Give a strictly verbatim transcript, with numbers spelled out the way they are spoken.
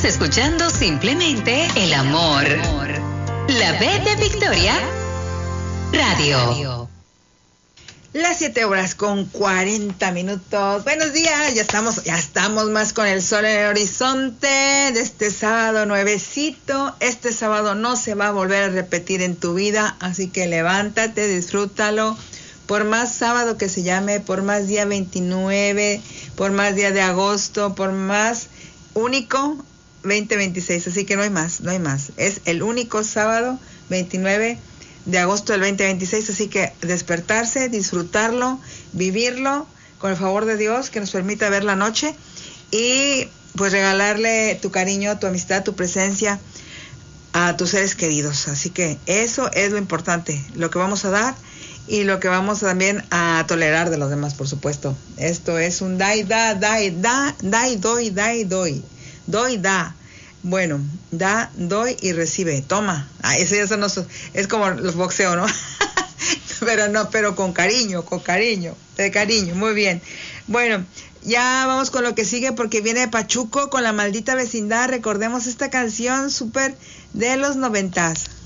escuchando simplemente el amor. La B de Victoria Radio. Las siete horas con cuarenta minutos. Buenos días, ya estamos, ya estamos más con el sol en el horizonte de este sábado nuevecito. Este sábado no se va a volver a repetir en tu vida, así que levántate, disfrútalo. Por más sábado que se llame, por más día veintinueve, por más día de agosto, por más único veinte veintiséis, así que no hay más, no hay más. Es el único sábado veintinueve de agosto del veinte veintiséis, así que despertarse, disfrutarlo, vivirlo con el favor de Dios que nos permita ver la noche y pues regalarle tu cariño, tu amistad, tu presencia a tus seres queridos. Así que eso es lo importante, lo que vamos a dar y lo que vamos también a tolerar de los demás, por supuesto. Esto es un da y da, da y da, da y doy, da y doy, doy, da. Bueno, da, doy y recibe. Toma. Ah, eso ya son los, es como los boxeos, ¿no? Pero no, pero con cariño, con cariño, de cariño. Muy bien. Bueno, ya vamos con lo que sigue porque viene Pachuco con La Maldita Vecindad. Recordemos esta canción súper de los noventas.